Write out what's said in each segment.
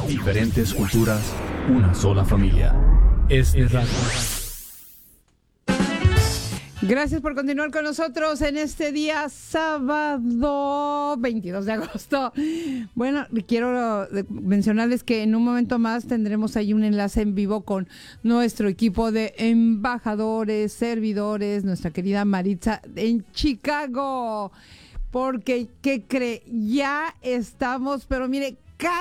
Diferentes culturas, una sola familia. Es Radio. Gracias por continuar con nosotros en este día sábado 22 de agosto. Bueno, quiero mencionarles que en un momento más tendremos ahí un enlace en vivo con nuestro equipo de embajadores, servidores, nuestra querida Maritza en Chicago. Porque, ¿qué cree? Ya estamos, pero mire,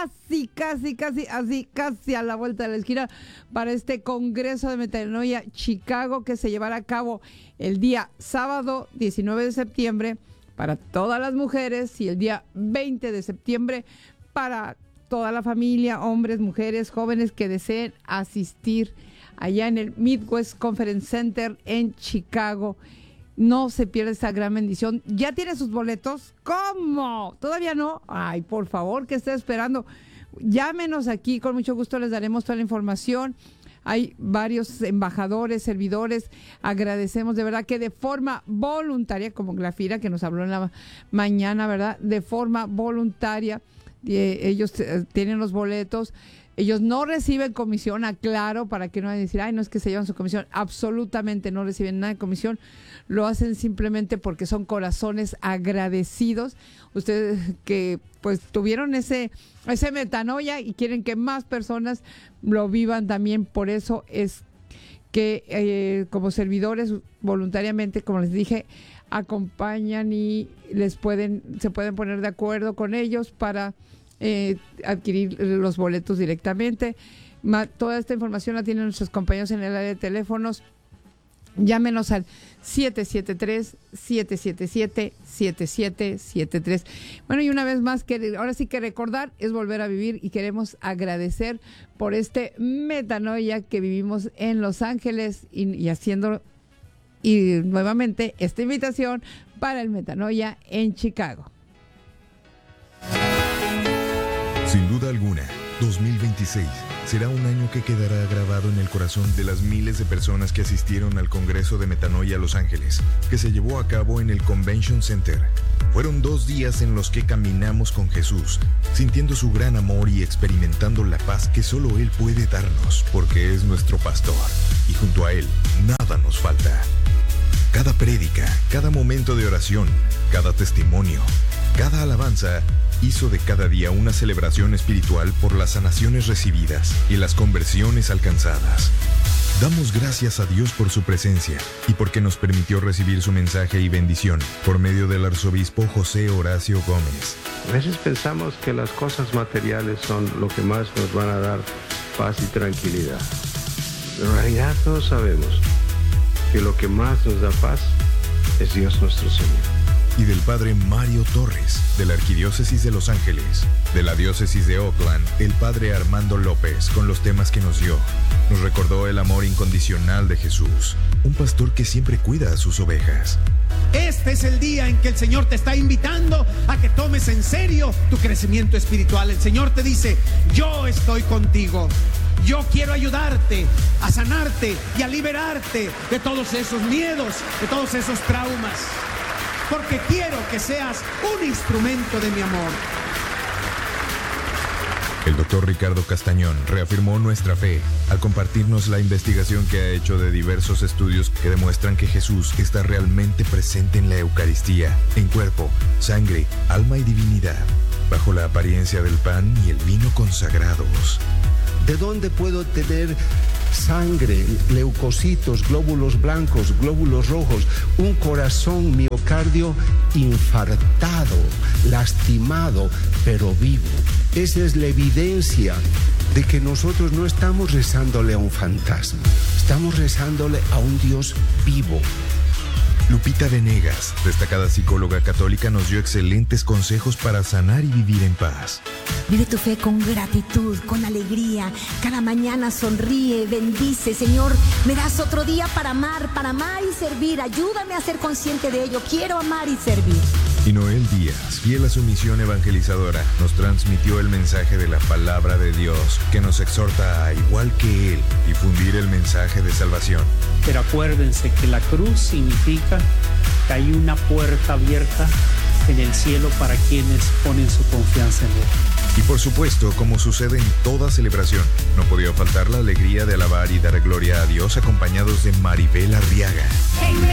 casi a la vuelta de la esquina para este Congreso de Metanoia Chicago, que se llevará a cabo el día sábado 19 de septiembre para todas las mujeres y el día 20 de septiembre para toda la familia, hombres, mujeres, jóvenes que deseen asistir allá en el Midwest Conference Center en Chicago. No se pierda esta gran bendición. ¿Ya tiene sus boletos? ¿Cómo? ¿Todavía no? Ay, por favor, ¿qué está esperando? Llámenos aquí, con mucho gusto les daremos toda la información. Hay varios embajadores, servidores. Agradecemos de verdad que de forma voluntaria, como Glafira que nos habló en la mañana, ¿verdad? De forma voluntaria, ellos tienen los boletos. Ellos no reciben comisión, aclaro, para que no vayan a decir, ay, no es que se llevan su comisión. Absolutamente no reciben nada de comisión. Lo hacen simplemente porque son corazones agradecidos. Ustedes que pues tuvieron ese metanoia y quieren que más personas lo vivan también. Por eso es que como servidores voluntariamente, como les dije, acompañan y se pueden poner de acuerdo con ellos para adquirir los boletos directamente. Toda esta información la tienen nuestros compañeros en el área de teléfonos. Llámenos al 773-777-7773. Bueno, y una vez más, ahora sí que recordar es volver a vivir y queremos agradecer por este metanoia que vivimos en Los Ángeles y haciendo nuevamente esta invitación para el metanoia en Chicago. Sin duda alguna, 2026 será un año que quedará grabado en el corazón de las miles de personas que asistieron al Congreso de Metanoia Los Ángeles, que se llevó a cabo en el Convention Center. Fueron 2 días en los que caminamos con Jesús, sintiendo su gran amor y experimentando la paz que solo Él puede darnos, porque es nuestro pastor, y junto a Él nada nos falta. Cada prédica, cada momento de oración, cada testimonio, cada alabanza hizo de cada día una celebración espiritual por las sanaciones recibidas y las conversiones alcanzadas. Damos gracias a Dios por su presencia y porque nos permitió recibir su mensaje y bendición por medio del arzobispo José Horacio Gómez. A veces pensamos que las cosas materiales son lo que más nos van a dar paz y tranquilidad. En realidad todos sabemos que lo que más nos da paz es Dios nuestro Señor. Y del padre Mario Torres, de la Arquidiócesis de Los Ángeles, de la Diócesis de Oakland, el padre Armando López, con los temas que nos dio. Nos recordó el amor incondicional de Jesús, un pastor que siempre cuida a sus ovejas. Este es el día en que el Señor te está invitando a que tomes en serio tu crecimiento espiritual. El Señor te dice, yo estoy contigo. Yo quiero ayudarte a sanarte y a liberarte de todos esos miedos, de todos esos traumas. Porque quiero que seas un instrumento de mi amor. El doctor Ricardo Castañón reafirmó nuestra fe al compartirnos la investigación que ha hecho de diversos estudios que demuestran que Jesús está realmente presente en la Eucaristía, en cuerpo, sangre, alma y divinidad, bajo la apariencia del pan y el vino consagrados. ¿De dónde puedo tener sangre, leucocitos, glóbulos blancos, glóbulos rojos, un corazón miocardio infartado, lastimado, pero vivo? Esa es la evidencia de que nosotros no estamos rezándole a un fantasma, estamos rezándole a un Dios vivo. Lupita Venegas, destacada psicóloga católica, nos dio excelentes consejos para sanar y vivir en paz. Vive tu fe con gratitud, con alegría. Cada mañana sonríe, bendice. Señor, me das otro día para amar y servir. Ayúdame a ser consciente de ello. Quiero amar y servir. Y Noel Díaz, fiel a su misión evangelizadora, nos transmitió el mensaje de la palabra de Dios, que nos exhorta a, igual que Él, difundir el mensaje de salvación. Pero acuérdense que la cruz significa que hay una puerta abierta en el cielo para quienes ponen su confianza en Él. Y por supuesto, como sucede en toda celebración, no podía faltar la alegría de alabar y dar gloria a Dios acompañados de Maribel Arriaga.